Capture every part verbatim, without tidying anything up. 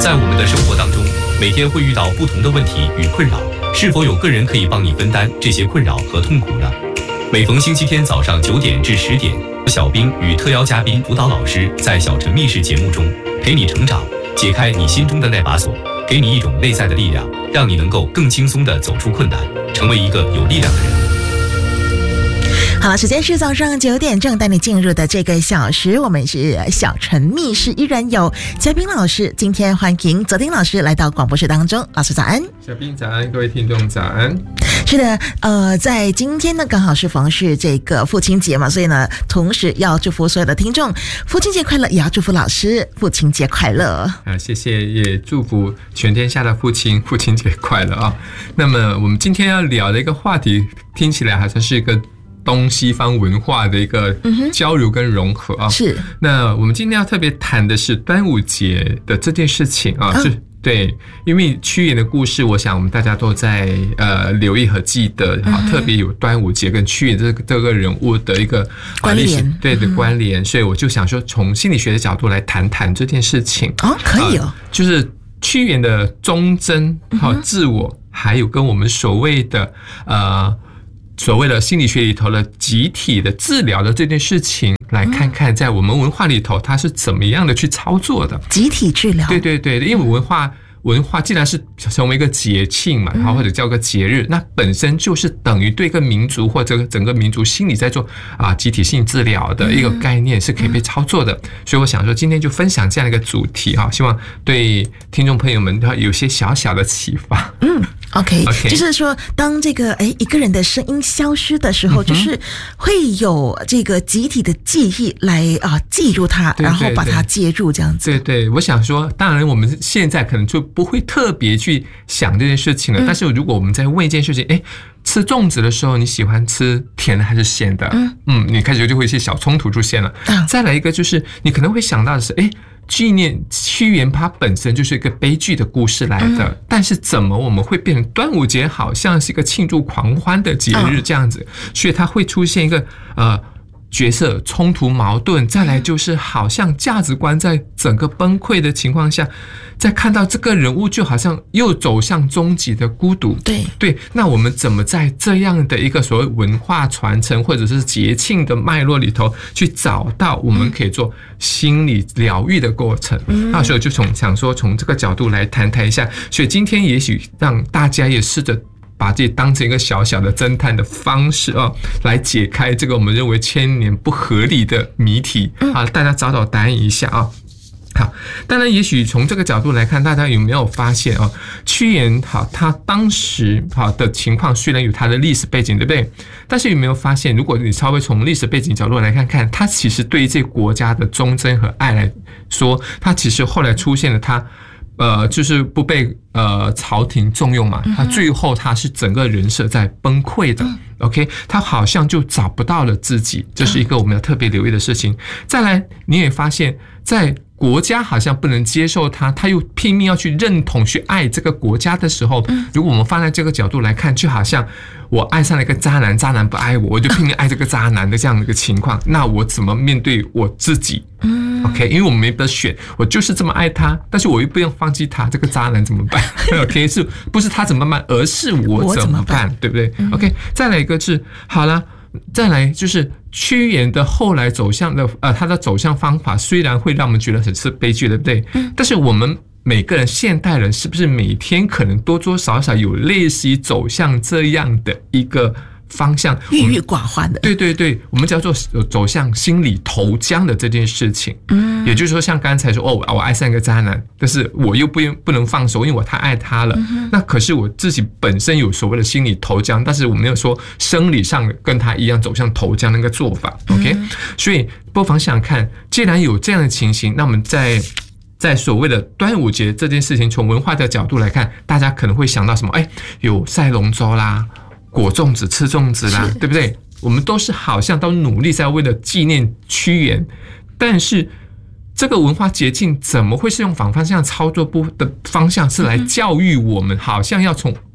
在我们的生活当中，每天会遇到不同的问题与困扰，是否有个人可以帮你分担这些困扰和痛苦呢？每逢星期天早上九点至十点，小兵与特邀嘉宾辅导老师在小城密室节目中陪你成长，解开你心中的那把锁，给你一种内在的力量，让你能够更轻松地走出困难，成为一个有力量的人。 好了，时间是早上九点正，带你进入的这个小时，我们是小城密室，依然有嘉宾老师。今天欢迎泽丁老师来到广播室当中，老师早安。 小兵早安，各位听众早安。 是的，呃，在今天呢，刚好是逢是这个父亲节嘛，所以呢，同时要祝福所有的听众父亲节快乐，也要祝福老师父亲节快乐啊！谢谢，也祝福全天下的父亲父亲节快乐啊！那么我们今天要聊的一个话题，听起来好像是一个东西方文化的一个交流跟融合啊。 是。 那我们今天要特别谈的是端午节的这件事情啊。是。对，因为屈原的故事，我想我们大家都在呃留意和记得，好，特别有端午节跟屈原这个这个人物的一个关联， 对的关联，嗯，所以我就想说，从心理学的角度来谈谈这件事情。 哦，可以哦，呃、 就是屈原的忠贞、好自我，还有跟我们所谓的呃。所谓的心理学里头的集体的治疗的这件事情，来看看在我们文化里头它是怎么样的去操作的。 集体治疗， 对对对，因为文化文化既然是成为一个节庆嘛，然后或者叫个节日，那本身就是等于对一个民族或者整个民族心理在做啊集体性治疗的一个概念是可以被操作的。所以我想说，今天就分享这样的一个主题哈，希望对听众朋友们有些小小的启发。 嗯。Okay, OK， 就是说，当这个哎一个人的声音消失的时候，嗯、就是会有这个集体的记忆来啊记住它，然后把它接住这样子。 对对，我想说，当然我们现在可能就不会特别去想这件事情了。嗯、但是如果我们在问一件事情，哎，吃粽子的时候，你喜欢吃甜的还是咸的？嗯嗯，你开始就会一些小冲突出现了。嗯、再来一个就是，你可能会想到的是，哎。纪念屈原，它本身就是一个悲剧的故事来的，嗯、但是怎么我们会变成端午节好像是一个庆祝狂欢的节日这样子，嗯、所以它会出现一个呃角色冲突矛盾，再来就是好像价值观在整个崩溃的情况下，再看到这个人物就好像又走向终极的孤独。 对对，那我们怎么在这样的一个所谓文化传承或者是节庆的脉络里头去找到我们可以做心理疗愈的过程？嗯、那所以就从想说从这个角度来谈谈一下，所以今天也许让大家也试着把自己当成一个小小的侦探的方式啊，来解开这个我们认为千年不合理的谜题啊，大家找找答案一下啊。好，当然，也许从这个角度来看，大家有没有发现哦？屈原好，他当时好的情况虽然有他的历史背景，对不对？但是有没有发现，如果你稍微从历史背景角度来看看，他其实对于这个国家的忠贞和爱来说，他其实后来出现了他。呃，就是不被呃朝廷重用嘛，他最后他是整个人设在崩溃的。OK， 他好像就找不到了自己，这是一个我们要特别留意的事情。再来，你也发现，在国家好像不能接受他，他又拼命要去认同、去爱这个国家的时候，如果我们放在这个角度来看，就好像我爱上了一个渣男，渣男不爱我，我就拼命爱这个渣男的这样的一个情况，那我怎么面对我自己？OK， 因为我们没得选，我就是这么爱他，但是我又不用放弃他，这个渣男怎么办？OK， 是不是他怎么办，而是我怎么办，对不对 ？OK， 再来一个是好了，再来就是屈原的后来走向的呃，他的走向方法虽然会让我们觉得很是悲剧，对不对？嗯，但是我们每个人现代人是不是每天可能多多少少有类似于走向这样的一个方向， 郁郁寡欢的， 对对对，我们叫做走向心理投江的这件事情。嗯，也就是说，像刚才说，哦，我爱上一个渣男，但是我又不不能放手，因为我太爱他了。嗯、那可是我自己本身有所谓的心理投江，但是我没有说生理上跟他一样走向投江那个做法。OK，嗯、所以不妨想想看，既然有这样的情形，那我们在在所谓的端午节这件事情，从文化的角度来看，大家可能会想到什么？哎，有赛龙舟啦。果粽子吃粽子啦，对不对？我们都是好像都努力在为了纪念屈原，但是这个文化节庆怎么会是用反方向操作不的方向是来教育我们，好像要从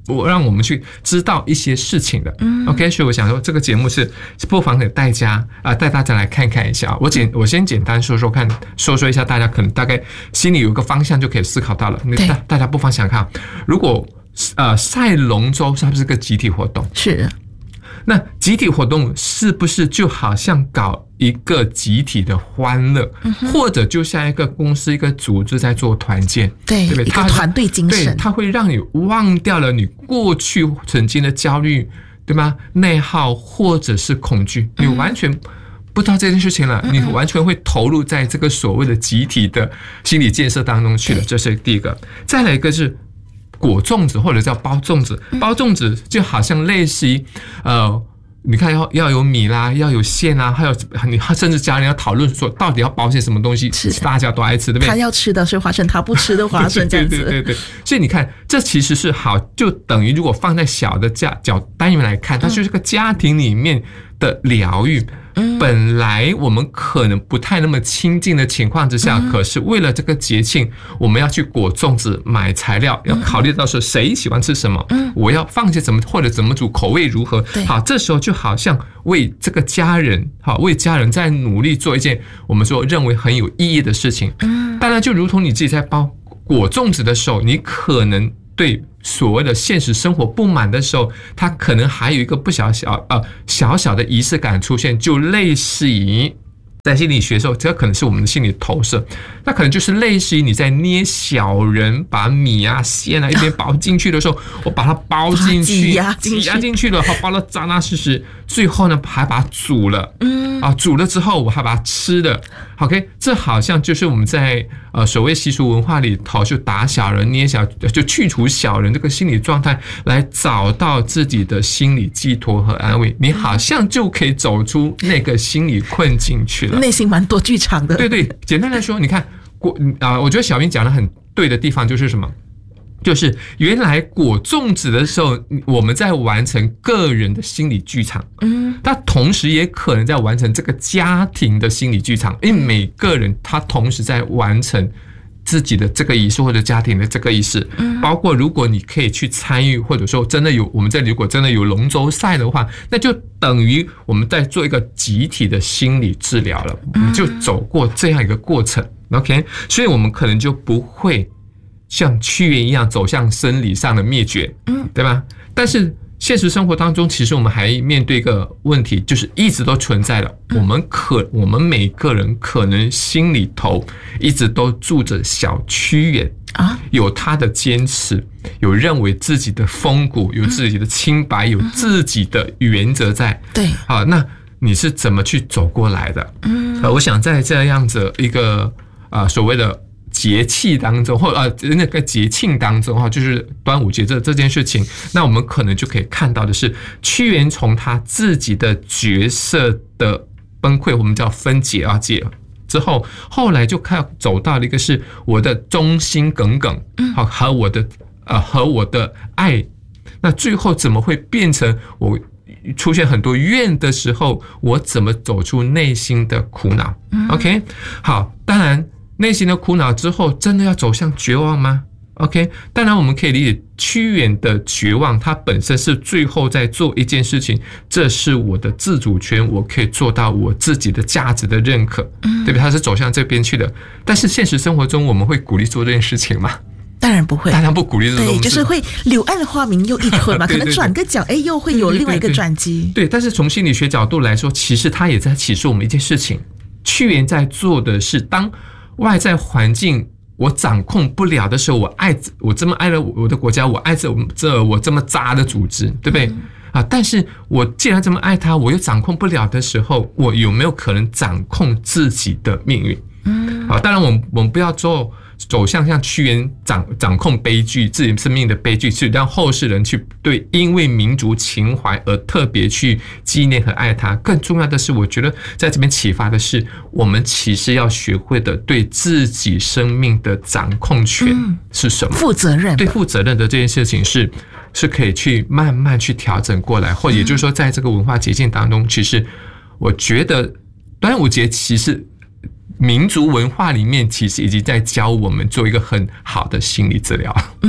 让我们去知道一些事情的。嗯 OK， 所以我想说这个节目是不妨给大家啊、呃，带大家来看看一下。我简我先简单说说看，说说一下，大家可能大概心里有个方向就可以思考到了。大大家不妨想看，如果呃赛龙舟是不是个集体活动？ 是。 那集体活动是不是就好像搞一个集体的欢乐，嗯、或者就像一个公司、一个组织在做团建， 对，对一个团队精神， 对，它会让你忘掉了你过去曾经的焦虑，对吗？内耗或者是恐惧，你完全不知道这件事情了，嗯、你完全会投入在这个所谓的集体的心理建设当中去了，这是第一个。再来一个是裹粽子或者叫包粽子，包粽子就好像类似于呃，你看要要有米啦，要有馅啦，还有你甚至家人要讨论说到底要包些什么东西，大家都爱吃，对不对？ 他要吃的是花生，他不吃的花生，这样子。 对对对对对。所以你看，这其实是好，就等于如果放在小的家角单元来看，它就是个家庭里面的疗愈。嗯、本来我们可能不太那么亲近的情况之下，嗯、可是为了这个节庆，我们要去裹粽子、买材料，要考虑到说谁喜欢吃什么，嗯、我要放些什么或者怎么煮，口味如何。好，这时候就好像为这个家人，好为家人在努力做一件我们说认为很有意义的事情。嗯，当然就如同你自己在包裹粽子的时候，你可能对所谓的现实生活不满的时候，它可能还有一个不小小呃小小的仪式感出现，就类似于在心理学的时候，这可能是我们的心理投射，那可能就是类似于你在捏小人，把米啊馅啊一边包进去的时候，我把它包进去，挤压进去，挤压进去了，好包了扎扎实实，最后呢还把它煮了，嗯啊煮了之后我还把它吃了。OK， 这好像就是我们在呃所谓习俗文化里头，就打小人、捏小，就去除小人这个心理状态，来找到自己的心理寄托和安慰。你好像就可以走出那个心理困境去了。 内心蛮多剧场的。 对对，简单来说，你看裹啊、呃，我觉得小明讲的很对的地方就是什么？就是原来裹粽子的时候，我们在完成个人的心理剧场，嗯，但同时也可能在完成这个家庭的心理剧场，因为每个人他同时在完成自己的这个仪式或者家庭的这个仪式，嗯，包括如果你可以去参与，或者说真的有我们这里如果真的有龙舟赛的话，那就等于我们在做一个集体的心理治疗了，我们就走过这样一个过程 ，OK， 所以我们可能就不会像屈原一样走向生理上的灭绝，嗯，对吧？但是现实生活当中，其实我们还面对一个问题，就是一直都存在了。我们可，我们每个人可能心里头一直都住着小屈原啊，有他的坚持，有认为自己的风骨，有自己的清白，有自己的原则在。对，好，那你是怎么去走过来的？嗯，呃，我想在这样子一个啊、呃、所谓的节气当中，或呃那个节庆当中哈，就是端午节这这件事情，那我们可能就可以看到的是，屈原从他自己的角色的崩溃，我们叫分解啊解之后，后来就看走到了一个是我的忠心耿耿，好和我的呃和我的爱，那最后怎么会变成我出现很多怨的时候，我怎么走出内心的苦恼 ？OK， 好，当然。内心的苦恼之后，真的要走向绝望吗 ？OK， 当然我们可以理解屈原的绝望，他本身是最后在做一件事情，这是我的自主权，我可以做到我自己的价值的认可，嗯、对不对？他是走向这边去的。但是现实生活中，我们会鼓励做这件事情吗？ 当然不会， 当然不鼓励这种东西。 对，就是会柳暗花明又一村嘛，可能转个角，哎，又会有另外一个转机。 对, 对, 对, 对, 对，但是从心理学角度来说，其实他也在启示我们一件事情：屈原在做的是当外在环境我掌控不了的时候，我爱我这么爱了我的国家，我爱着我这我这么渣的组织，对不对？嗯、啊，但是我既然这么爱他，我又掌控不了的时候，我有没有可能掌控自己的命运？嗯，啊，当然我们我们不要做走向像屈原掌掌控悲剧，自己生命的悲剧，去让后世人去对因为民族情怀而特别去纪念和爱他。更重要的是，我觉得在这边启发的是，我们其实要学会的对自己生命的掌控权是什么？ 负责任， 对负责任的这件事情是是可以去慢慢去调整过来，或者也就是说，在这个文化节庆当中，其实我觉得端午节其实。民族文化里面其实已经在教我们做一个很好的心理治疗。嗯，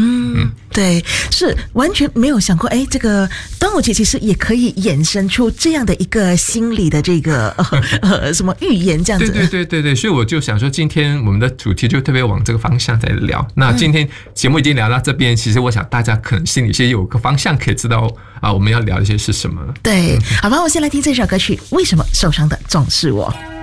嗯，对，是完全没有想过，哎，这个端午节其实也可以衍生出这样的一个心理的这个呃呃什么预言这样子。 对对对对对，所以我就想说，今天我们的主题就特别往这个方向在聊。那今天节目已经聊到这边，其实我想大家可能心里先有个方向，可以知道啊，我们要聊一些是什么。 对，好吧，我先来听这首歌曲，为什么受伤的总是我。